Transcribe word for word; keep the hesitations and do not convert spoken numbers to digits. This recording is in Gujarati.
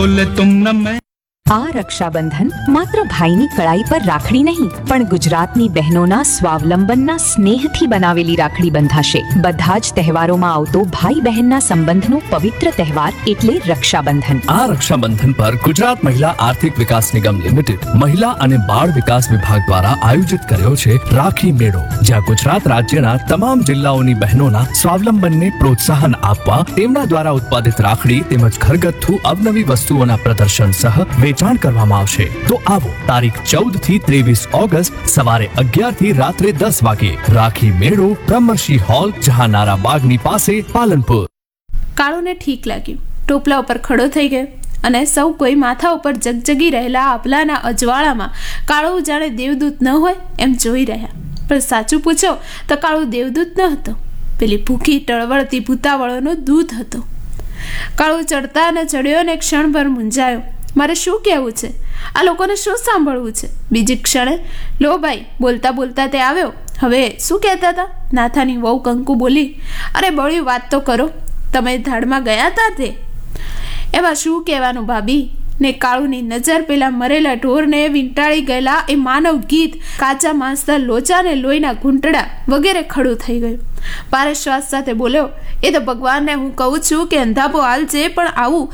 बोले तुम न मैं। આ રક્ષાબંધન માત્ર ભાઈની કળાઈ પર રાખડી નહીં પણ ગુજરાતની બહેનોના સ્વાવલંબનના સ્નેહથી બનાવેલી રાખડી બંધાશે. બધા જ તહેવારોમાં આવતો ભાઈ બહેનના સંબંધનો પવિત્ર તહેવાર એટલે રક્ષાબંધન. આ રક્ષાબંધન પર ગુજરાત મહિલા આર્થિક વિકાસ નિગમ લિમિટેડ મહિલા અને બાળ વિકાસ વિભાગ દ્વારા આયોજિત કર્યો છે રાખી મેળો, જ્યાં ગુજરાત રાજ્યના તમામ જિલ્લાઓની બહેનોના સ્વાવલંબનને પ્રોત્સાહન આપવા તેમના દ્વારા ઉત્પાદિત રાખડી તેમજ ઘરગથ્થુ અવનવી વસ્તુઓના પ્રદર્શન સહ વેચાણ કરવામાં આવશે. તો આવો તારીખ ચૌદ થી ત્રેવીસ ઓગસ્ટ સવારે અગિયાર થી રાત્રે દસ વાગે રાખી મેળો, બ્રહ્મર્ષિ હોલ, જહાનારા બાગની પાસે, પાલનપુર. કાળુને ઠીક લાગ્યું. ટોપલા ઉપર ખડો થઈ ગયો અને સૌ કોઈ માથા ઉપર જગજગી રહેલા આપલાના અજવાળામાં કાળુ જાણે દેવદૂત ન હોય એમ જોઈ રહ્યા. પણ સાચું પૂછો તો કાળુ દેવદૂત ન હતો, પેલી ભૂખી ટળવળતી ભૂતાવળોનો દૂત હતો. કાળુ ચડતા અને ચડ્યો ને ક્ષણભર મૂંઝાયો. મારે શું કહેવું છે? આ લોકોને શું સાંભળવું છે? બીજી ક્ષણે લો ભાઈ, બોલતા બોલતા તે આવ્યો. હવે શું કહેતા હતા? નાથાની વહુ કંકુ બોલી, અરે બળ્યું વાત તો કરો, તમે ધાડમાં ગયા હતા તે? એમાં શું કહેવાનું ભાભી? ને કાળુની નજર પેલા મરેલા ઢોરને વીંટાળી ગયેલા એ માનવ ગીત, કાચા માંસના લોચા ને લોહીના ઘૂંટડા વગેરે ખડું થઈ ગયું. પારે શ્વાસ સાથે બોલ્યો, એ તો ભગવાનને હું કહું છું કે અંધાપો હાલ છે, પણ આવું